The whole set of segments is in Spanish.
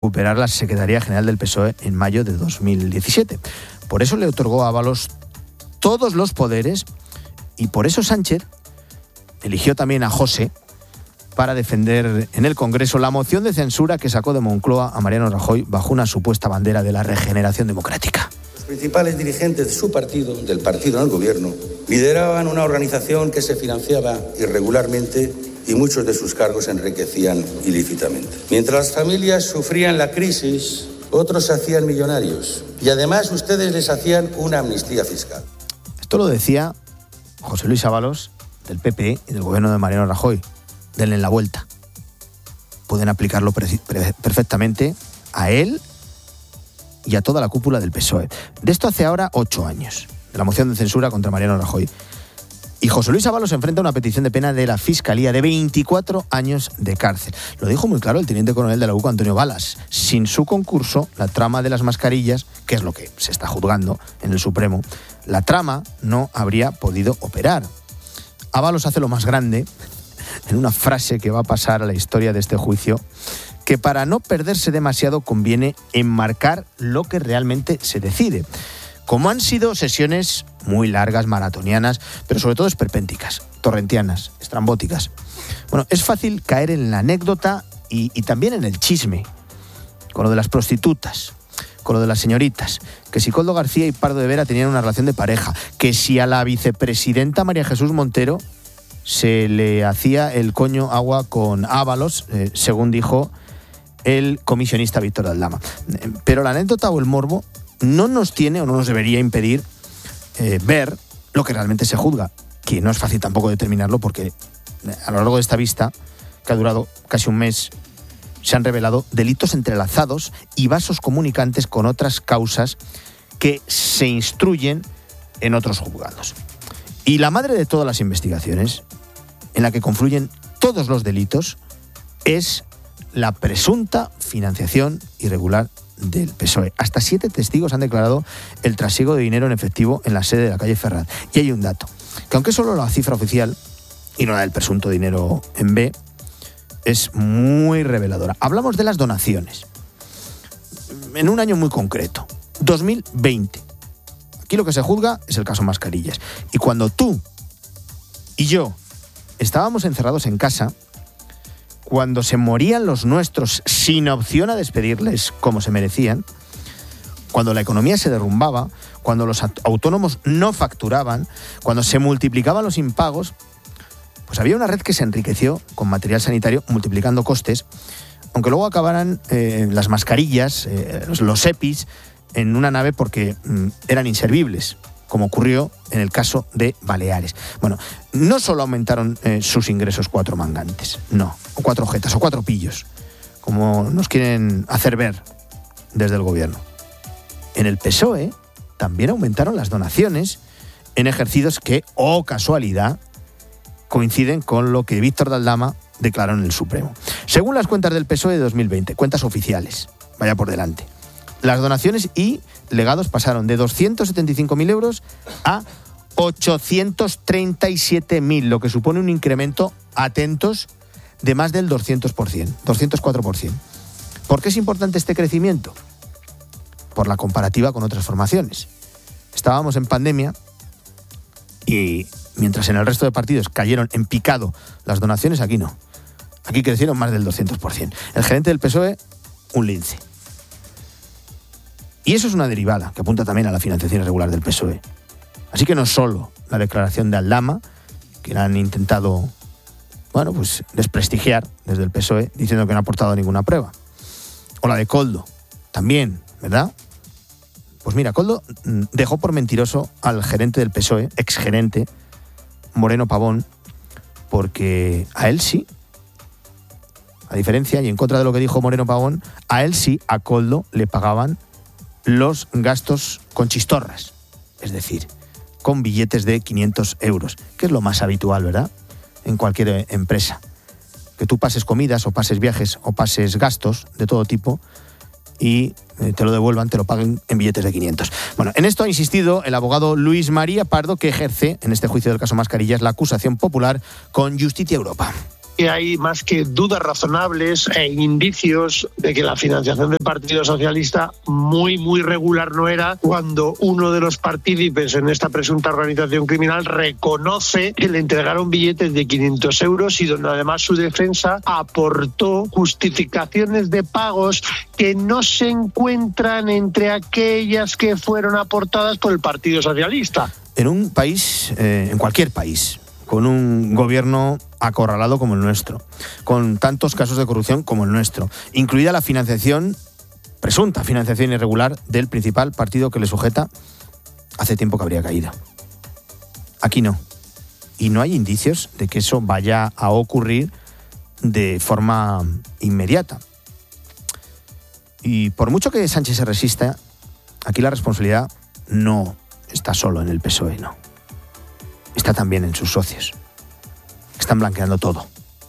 recuperar la Secretaría General del PSOE en mayo de 2017. Por eso le otorgó a Ábalos todos los poderes y por eso Sánchez eligió también a José para defender en el Congreso la moción de censura que sacó de Moncloa a Mariano Rajoy bajo una supuesta bandera de la regeneración democrática. Los principales dirigentes de su partido, del partido en el gobierno, lideraban una organización que se financiaba irregularmente y muchos de sus cargos se enriquecían ilícitamente. Mientras las familias sufrían la crisis, otros se hacían millonarios y además ustedes les hacían una amnistía fiscal. Esto lo decía José Luis Ábalos, del PP y del gobierno de Mariano Rajoy. Denle la vuelta. Pueden aplicarlo perfectamente a él y a toda la cúpula del PSOE. De esto hace ahora 8 años, de la moción de censura contra Mariano Rajoy. Y José Luis Ábalos se enfrenta a una petición de pena de la Fiscalía de 24 años de cárcel. Lo dijo muy claro el teniente coronel de la UCO, Antonio Balas. Sin su concurso, la trama de las mascarillas, que es lo que se está juzgando en el Supremo, la trama no habría podido operar. Ábalos hace lo más grande en una frase que va a pasar a la historia de este juicio, que para no perderse demasiado conviene enmarcar lo que realmente se decide. Como han sido sesiones muy largas, maratonianas, pero sobre todo esperpénticas, torrentianas, estrambóticas. Bueno, es fácil caer en la anécdota y también en el chisme, con lo de las prostitutas, con lo de las señoritas, que si Koldo García y Pardo de Vera tenían una relación de pareja, que si a la vicepresidenta María Jesús Montero se le hacía el coño agua con Ábalos, según dijo el comisionista Víctor de Aldama. Pero la anécdota o el morbo no nos tiene o no nos debería impedir ver lo que realmente se juzga, que no es fácil tampoco determinarlo porque a lo largo de esta vista, que ha durado casi un mes, se han revelado delitos entrelazados y vasos comunicantes con otras causas que se instruyen en otros juzgados. Y la madre de todas las investigaciones, en la que confluyen todos los delitos, es la presunta financiación irregular del PSOE. Hasta 7 testigos han declarado el trasiego de dinero en efectivo en la sede de la calle Ferraz. Y hay un dato, que aunque solo la cifra oficial y no la del presunto dinero en B, es muy reveladora. Hablamos de las donaciones. En un año muy concreto, 2020. Aquí lo que se juzga es el caso Mascarillas. Y cuando tú y yo estábamos encerrados en casa, cuando se morían los nuestros sin opción a despedirles como se merecían, cuando la economía se derrumbaba, cuando los autónomos no facturaban, cuando se multiplicaban los impagos, pues había una red que se enriqueció con material sanitario multiplicando costes, aunque luego acabaran las mascarillas, los EPIs, en una nave porque eran inservibles, como ocurrió en el caso de Baleares. Bueno, no solo aumentaron sus ingresos 4 mangantes, no, o 4 jetas, o 4 pillos, como nos quieren hacer ver desde el gobierno. En el PSOE también aumentaron las donaciones en ejercicios que, oh casualidad, coinciden con lo que Víctor de Aldama declaró en el Supremo. Según las cuentas del PSOE de 2020, cuentas oficiales, vaya por delante, las donaciones y legados pasaron de 275.000 euros a 837.000, lo que supone un incremento, atentos, de más del 200%, 204%. ¿Por qué es importante este crecimiento? Por la comparativa con otras formaciones. Estábamos en pandemia y mientras en el resto de partidos cayeron en picado las donaciones, aquí no. Aquí crecieron más del 200%. El gerente del PSOE, un lince. Y eso es una derivada que apunta también a la financiación irregular del PSOE. Así que no solo la declaración de Aldama, que la han intentado, pues desprestigiar desde el PSOE, diciendo que no ha aportado ninguna prueba. O la de Koldo, también, ¿verdad? Pues mira, Koldo dejó por mentiroso al gerente del PSOE, exgerente, Moreno Pavón, porque a él sí, a diferencia y en contra de lo que dijo Moreno Pavón, a él sí, a Koldo, le pagaban los gastos con chistorras, es decir, con billetes de 500 euros, que es lo más habitual, ¿verdad?, en cualquier empresa. Que tú pases comidas o pases viajes o pases gastos de todo tipo y te lo devuelvan, te lo paguen en billetes de 500. Bueno, en esto ha insistido el abogado Luis María Pardo, que ejerce en este juicio del caso Mascarillas la acusación popular con Justicia Europa. que hay más que dudas razonables e indicios de que la financiación del Partido Socialista muy regular no era, cuando uno de los partícipes en esta presunta organización criminal reconoce que le entregaron billetes de 500 euros y donde además su defensa aportó justificaciones de pagos que no se encuentran entre aquellas que fueron aportadas por el Partido Socialista. En un país, en cualquier país, con un gobierno acorralado como el nuestro, con tantos casos de corrupción como el nuestro, incluida la financiación, presunta financiación irregular del principal partido que le sujeta, hace tiempo que habría caído. Aquí no. Y no hay indicios de que eso vaya a ocurrir de forma inmediata. Y por mucho que Sánchez se resista, aquí la responsabilidad no está solo en el PSOE, no. Está también en sus socios. Están blanqueando todo.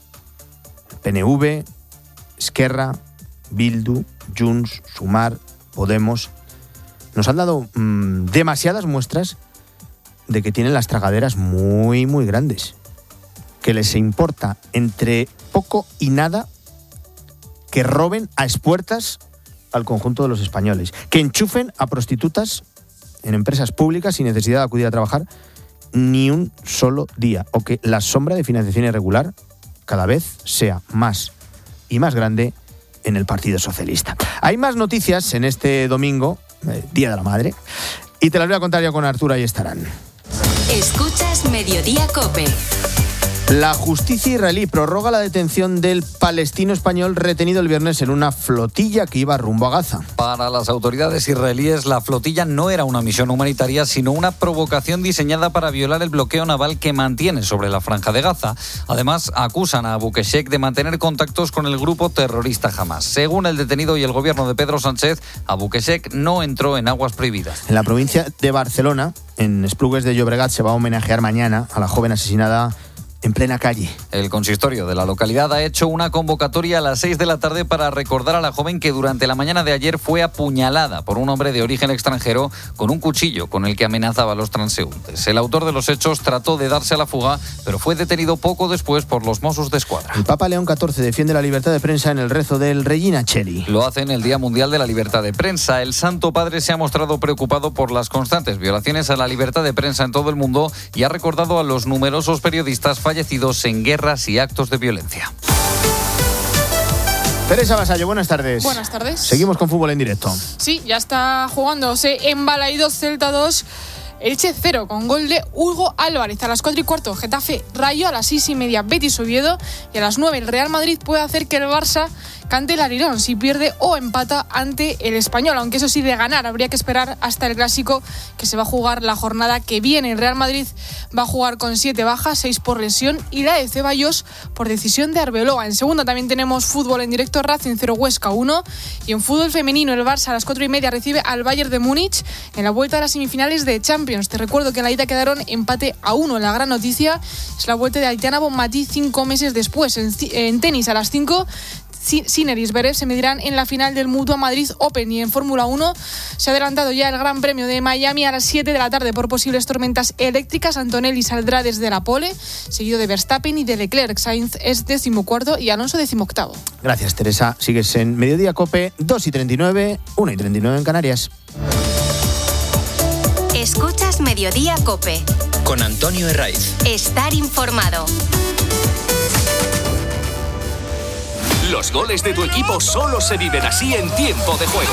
PNV, Esquerra, Bildu, Junts, Sumar, Podemos. Nos han dado demasiadas muestras de que tienen las tragaderas muy grandes. Que les importa entre poco y nada que roben a expuertas al conjunto de los españoles. Que enchufen a prostitutas en empresas públicas sin necesidad de acudir a trabajar ni un solo día, o que la sombra de financiación irregular cada vez sea más y más grande en el Partido Socialista. Hay más noticias en este domingo, Día de la Madre, y te las voy a contar yo con Arturo Ayestarán. Escuchas Mediodía COPE. La justicia israelí prorroga la detención del palestino español retenido el viernes en una flotilla que iba rumbo a Gaza. Para las autoridades israelíes, la flotilla no era una misión humanitaria, sino una provocación diseñada para violar el bloqueo naval que mantiene sobre la franja de Gaza. Además, acusan a Abu Keshek de mantener contactos con el grupo terrorista Hamas. Según el detenido y el gobierno de Pedro Sánchez, Abu Keshek no entró en aguas prohibidas. En la provincia de Barcelona, en Esplugues de Llobregat, se va a homenajear mañana a la joven asesinada en plena calle. El consistorio de la localidad ha hecho una convocatoria a las 6 de la tarde para recordar a la joven que durante la mañana de ayer fue apuñalada por un hombre de origen extranjero con un cuchillo con el que amenazaba a los transeúntes. El autor de los hechos trató de darse a la fuga, pero fue detenido poco después por los Mossos de Escuadra. El Papa León XIV defiende la libertad de prensa en el rezo del Regina Coeli. Lo hace en el Día Mundial de la Libertad de Prensa. El Santo Padre se ha mostrado preocupado por las constantes violaciones a la libertad de prensa en todo el mundo y ha recordado a los numerosos periodistas fallecidos en guerras y actos de violencia. Teresa Vasallo, buenas tardes. Buenas tardes. Seguimos con fútbol en directo. Sí, ya está jugándose en Balaídos, Celta 2, Elche 0, con gol de Hugo Álvarez. A las 4:15, Getafe Rayo, a las 6:30, Betis Oviedo, y a las 9 el Real Madrid puede hacer que el Barça cante el arirón si pierde o empata ante el Español, aunque eso sí, de ganar habría que esperar hasta el clásico que se va a jugar la jornada que viene. El Real Madrid va a jugar con 7 bajas, 6 por lesión, y la de Ceballos por decisión de Arbeloa. En segunda también tenemos fútbol en directo, Racing 0, Huesca 1, y en fútbol femenino el Barça a las 4:30 recibe al Bayern de Múnich en la vuelta a las semifinales de Champions. Te recuerdo que en la ida quedaron empate a 1. La gran noticia es la vuelta de Aitana Bonmatí 5 meses después. En tenis a las 5, Sinner y Zverev se medirán en la final del Mutua Madrid Open, y en Fórmula 1 se ha adelantado ya el Gran Premio de Miami a las 7 de la tarde por posibles tormentas eléctricas. Antonelli saldrá desde la pole, seguido de Verstappen y de Leclerc. Sainz es 14º y Alonso 18º. Gracias, Teresa. Sigues en Mediodía COPE, 2:39, 1:39 en Canarias. Escuchas Mediodía COPE. Con Antonio Herraiz. Estar informado. Los goles de tu equipo solo se viven así en Tiempo de Juego.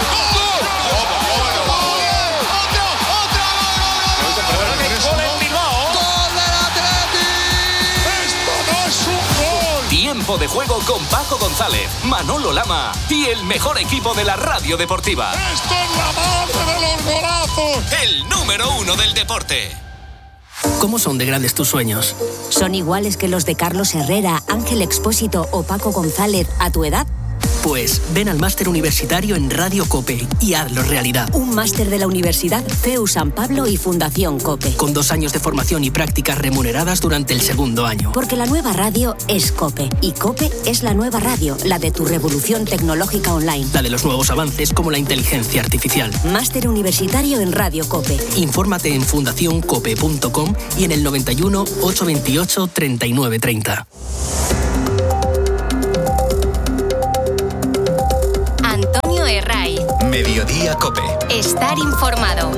Tiempo de Juego con Paco González, Manolo Lama y el mejor equipo de la radio deportiva. ¡Esto es la madre de los golazos! El número 1 del deporte. ¿Cómo son de grandes tus sueños? ¿Son iguales que los de Carlos Herrera, Ángel Expósito o Paco González a tu edad? Pues ven al máster universitario en Radio COPE y hazlo realidad. Un máster de la Universidad CEU San Pablo y Fundación COPE. Con 2 años de formación y prácticas remuneradas durante el segundo año. Porque la nueva radio es COPE. Y COPE es la nueva radio, la de tu revolución tecnológica online. La de los nuevos avances como la inteligencia artificial. Máster universitario en Radio COPE. Infórmate en fundacioncope.com y en el 91 828 3930. Mediodía COPE. Estar informado.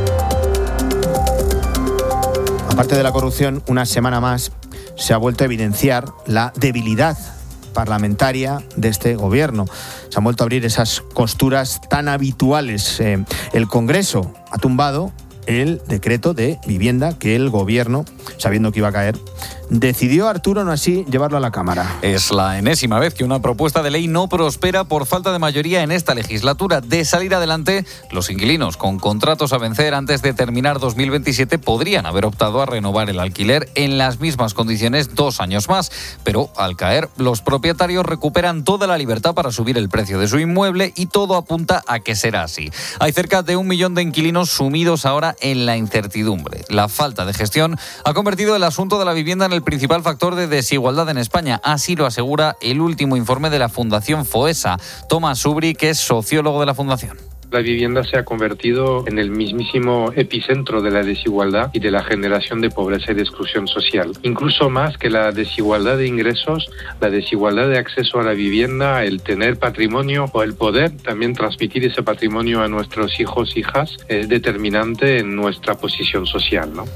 Aparte de la corrupción, una semana más se ha vuelto a evidenciar la debilidad parlamentaria de este gobierno. Se han vuelto a abrir esas costuras tan habituales. El Congreso ha tumbado el decreto de vivienda que el gobierno, sabiendo que iba a caer, decidió, Arturo, no así, llevarlo a la Cámara. Es la enésima vez que una propuesta de ley no prospera por falta de mayoría en esta legislatura. De salir adelante, los inquilinos con contratos a vencer antes de terminar 2027 podrían haber optado a renovar el alquiler en las mismas condiciones 2 años más. Pero al caer, los propietarios recuperan toda la libertad para subir el precio de su inmueble y todo apunta a que será así. Hay cerca de 1 millón de inquilinos sumidos ahora en la incertidumbre. La falta de gestión ha convertido el asunto de la vivienda en el principal factor de desigualdad en España. Así lo asegura el último informe de la Fundación Foessa. Tomás Subri, que es sociólogo de la Fundación. La vivienda se ha convertido en el mismísimo epicentro de la desigualdad y de la generación de pobreza y de exclusión social. Incluso más que la desigualdad de ingresos, la desigualdad de acceso a la vivienda, el tener patrimonio o el poder también transmitir ese patrimonio a nuestros hijos e hijas es determinante en nuestra posición social, ¿no?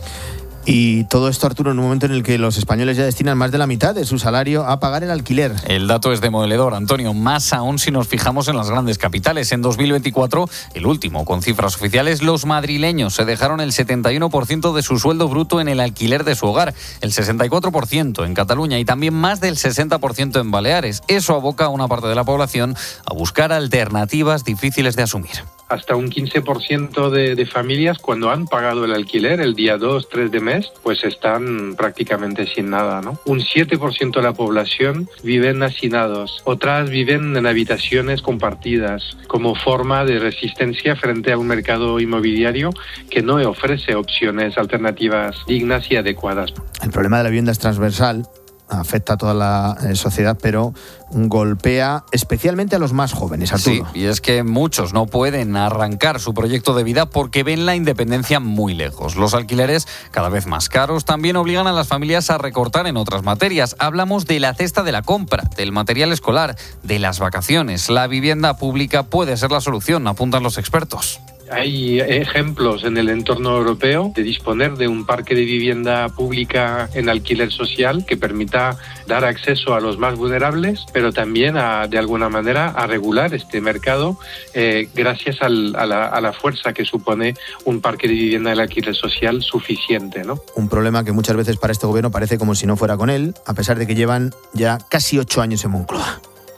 Y todo esto, Arturo, en un momento en el que los españoles ya destinan más de la mitad de su salario a pagar el alquiler. El dato es demoledor, Antonio, más aún si nos fijamos en las grandes capitales. En 2024, el último con cifras oficiales, los madrileños se dejaron el 71% de su sueldo bruto en el alquiler de su hogar, el 64% en Cataluña y también más del 60% en Baleares. Eso aboca a una parte de la población a buscar alternativas difíciles de asumir. Hasta un 15% de familias, cuando han pagado el alquiler el día 2, 3 de mes, pues están prácticamente sin nada, ¿no? Un 7% de la población viven hacinados, otras viven en habitaciones compartidas, como forma de resistencia frente a un mercado inmobiliario que no ofrece opciones alternativas dignas y adecuadas. El problema de la vivienda es transversal, afecta a toda la sociedad, pero golpea especialmente a los más jóvenes, Arturo. Sí, y es que muchos no pueden arrancar su proyecto de vida porque ven la independencia muy lejos. Los alquileres, cada vez más caros, también obligan a las familias a recortar en otras materias. Hablamos de la cesta de la compra, del material escolar, de las vacaciones. La vivienda pública puede ser la solución, apuntan los expertos. Hay ejemplos en el entorno europeo de disponer de un parque de vivienda pública en alquiler social que permita dar acceso a los más vulnerables, pero también de alguna manera a regular este mercado gracias a la fuerza que supone un parque de vivienda en alquiler social suficiente, ¿no? Un problema que muchas veces para este gobierno parece como si no fuera con él, a pesar de que llevan ya casi 8 años en Moncloa.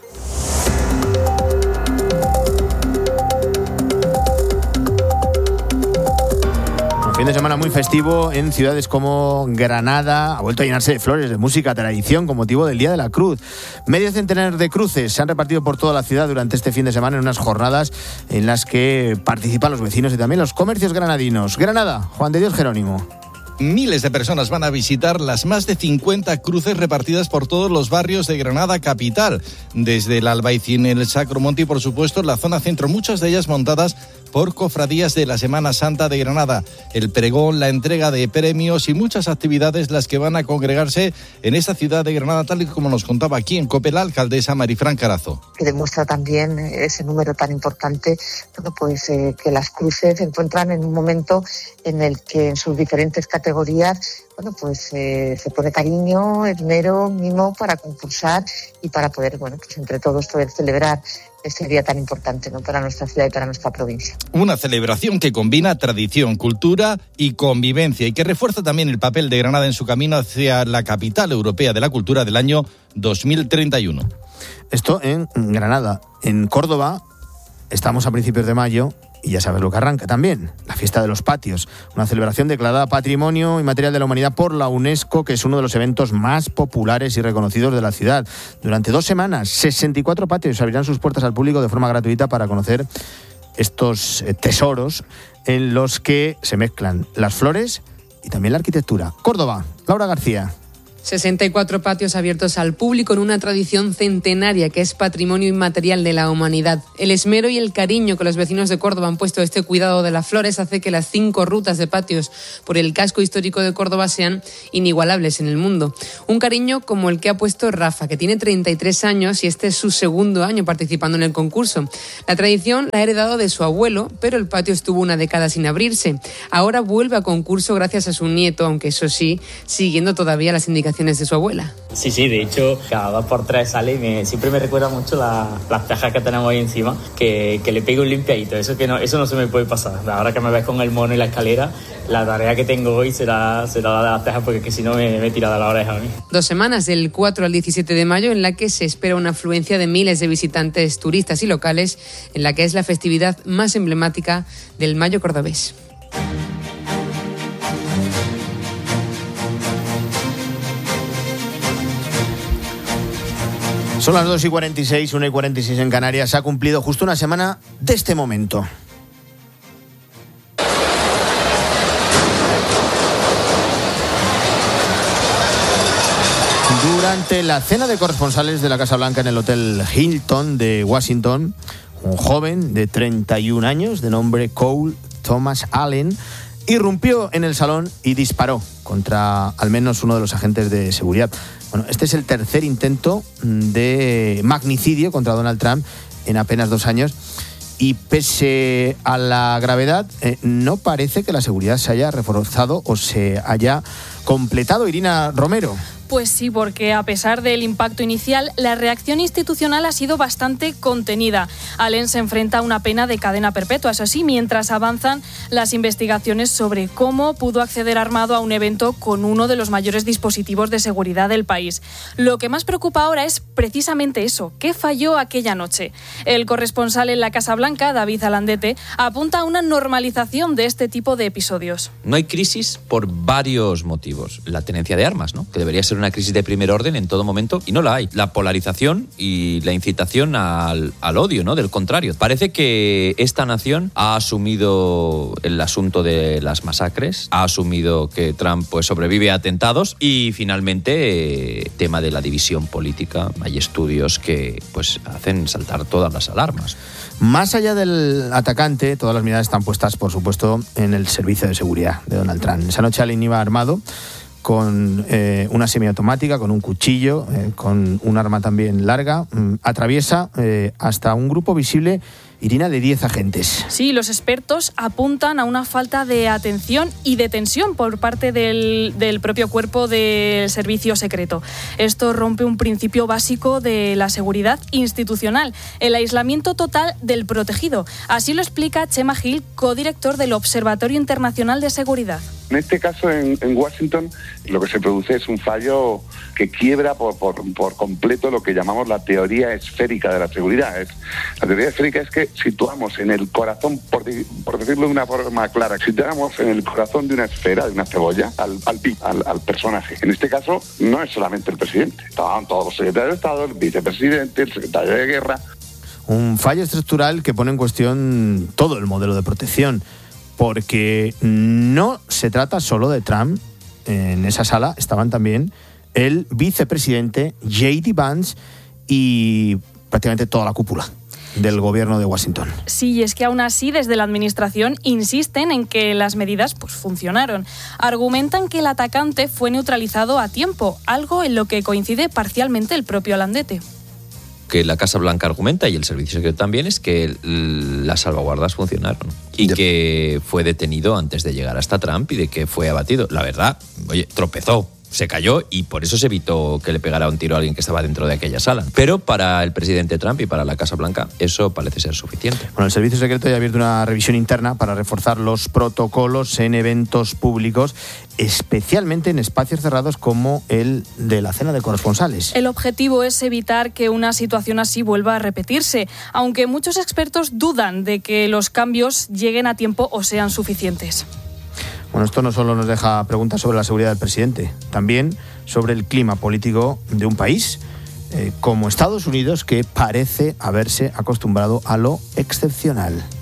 Fin de semana muy festivo en ciudades como Granada. Ha vuelto a llenarse de flores, de música, tradición con motivo del Día de la Cruz. Medio centenar de cruces se han repartido por toda la ciudad durante este fin de semana en unas jornadas en las que participan los vecinos y también los comercios granadinos. Granada, Juan de Dios Jerónimo. Miles de personas van a visitar las más de 50 cruces repartidas por todos los barrios de Granada capital, desde el Albaicín, el Sacromonte y por supuesto la zona centro, muchas de ellas montadas por cofradías de la Semana Santa de Granada. El pregón, la entrega de premios y muchas actividades las que van a congregarse en esta ciudad de Granada, tal y como nos contaba aquí en COPE la alcaldesa Marifran Carazo. Que demuestra también ese número tan importante, que las cruces se encuentran en un momento en el que en sus diferentes categorías se pone cariño, esmero, mimo para concursar y para poder, entre todos poder celebrar este día tan importante, ¿no?, para nuestra ciudad y para nuestra provincia. Una celebración que combina tradición, cultura y convivencia y que refuerza también el papel de Granada en su camino hacia la capital europea de la cultura del año 2031. Esto en Granada. En Córdoba estamos a principios de mayo y ya sabes lo que arranca también, la fiesta de los patios, una celebración declarada Patrimonio Inmaterial de la Humanidad por la UNESCO, que es uno de los eventos más populares y reconocidos de la ciudad. Durante 2 semanas, 64 patios abrirán sus puertas al público de forma gratuita para conocer estos tesoros en los que se mezclan las flores y también la arquitectura. Córdoba, Laura García. 64 patios abiertos al público en una tradición centenaria que es patrimonio inmaterial de la humanidad. El esmero y el cariño que los vecinos de Córdoba han puesto a este cuidado de las flores hace que las 5 rutas de patios por el casco histórico de Córdoba sean inigualables en el mundo. Un cariño como el que ha puesto Rafa, que tiene 33 años y este es su segundo año participando en el concurso. La tradición la ha heredado de su abuelo, pero el patio estuvo una década sin abrirse. Ahora vuelve a concurso gracias a su nieto, aunque eso sí, siguiendo todavía las indicaciones de su abuela. Sí, de hecho, cada 2x3 sale y siempre me recuerda mucho las tejas que tenemos ahí encima, que le pegue un limpiadito, eso no se me puede pasar. Ahora que me ves con el mono y la escalera, la tarea que tengo hoy será la de las tejas, porque que si no me tira de la oreja a mí. 2 semanas, del 4 al 17 de mayo, en la que se espera una afluencia de miles de visitantes turistas y locales, en la que es la festividad más emblemática del Mayo cordobés. Son las 2:46, 1:46 en Canarias. Se ha cumplido justo una semana de este momento. Durante la cena de corresponsales de la Casa Blanca en el Hotel Hilton de Washington, un joven de 31 años, de nombre Cole Thomas Allen, irrumpió en el salón y disparó contra al menos uno de los agentes de seguridad. Bueno, este es el tercer intento de magnicidio contra Donald Trump en apenas 2 años y pese a la gravedad, no parece que la seguridad se haya reforzado o se haya completado. Irina Romero. Pues sí, porque a pesar del impacto inicial, la reacción institucional ha sido bastante contenida. Allen se enfrenta a una pena de cadena perpetua, eso sí, mientras avanzan las investigaciones sobre cómo pudo acceder armado a un evento con uno de los mayores dispositivos de seguridad del país. Lo que más preocupa ahora es precisamente eso, ¿qué falló aquella noche? El corresponsal en la Casa Blanca, David Alandete, apunta a una normalización de este tipo de episodios. No hay crisis por varios motivos. La tenencia de armas, ¿no?, que debería ser una crisis de primer orden en todo momento, y no la hay. La polarización y la incitación al odio, ¿no? Del contrario. Parece que esta nación ha asumido el asunto de las masacres, ha asumido que Trump pues sobrevive a atentados y finalmente tema de la división política. Hay estudios que pues hacen saltar todas las alarmas. Más allá del atacante, todas las miradas están puestas, por supuesto, en el servicio de seguridad de Donald Trump. Esa noche Allen iba armado con una semiautomática, con un cuchillo, con un arma también larga. Atraviesa hasta un grupo visible, Irina, de 10 agentes. Sí, los expertos apuntan a una falta de atención y de tensión por parte del propio cuerpo del servicio secreto. Esto rompe un principio básico de la seguridad institucional, el aislamiento total del protegido. Así lo explica Chema Gil, codirector del Observatorio Internacional de Seguridad. En este caso, en Washington, lo que se produce es un fallo que quiebra por completo lo que llamamos la teoría esférica de la seguridad. La teoría esférica es que situamos en el corazón, por decirlo de una forma clara, situamos en el corazón de una esfera, de una cebolla, al personaje. En este caso, no es solamente el presidente. Estaban todos los secretarios de Estado, el vicepresidente, el secretario de Guerra. Un fallo estructural que pone en cuestión todo el modelo de protección, porque no se trata solo de Trump. En esa sala estaban también el vicepresidente J.D. Vance y prácticamente toda la cúpula del gobierno de Washington. Sí, es que aún así desde la administración insisten en que las medidas pues funcionaron. Argumentan que el atacante fue neutralizado a tiempo, algo en lo que coincide parcialmente el propio Alandete. Que la Casa Blanca argumenta, y el servicio secreto también, es que las salvaguardas funcionaron y que fue detenido antes de llegar hasta Trump y de que fue abatido. La verdad, tropezó, se cayó y por eso se evitó que le pegara un tiro a alguien que estaba dentro de aquella sala. Pero para el presidente Trump y para la Casa Blanca eso parece ser suficiente. Bueno, el servicio secreto ya ha abierto una revisión interna para reforzar los protocolos en eventos públicos, especialmente en espacios cerrados como el de la cena de corresponsales. El objetivo es evitar que una situación así vuelva a repetirse, aunque muchos expertos dudan de que los cambios lleguen a tiempo o sean suficientes. Bueno, esto no solo nos deja preguntas sobre la seguridad del presidente, también sobre el clima político de un país como Estados Unidos, que parece haberse acostumbrado a lo excepcional.